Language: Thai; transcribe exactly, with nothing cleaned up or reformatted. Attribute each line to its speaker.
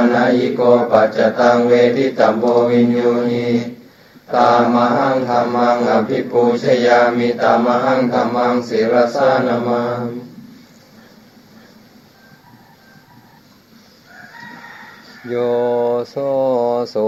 Speaker 1: นายิโกปัจจตังเวทิตัมโพวินยูหิตามหังธรรมังอภิปูชยามิตามหังธรรมังศิรสานามาโยโสโส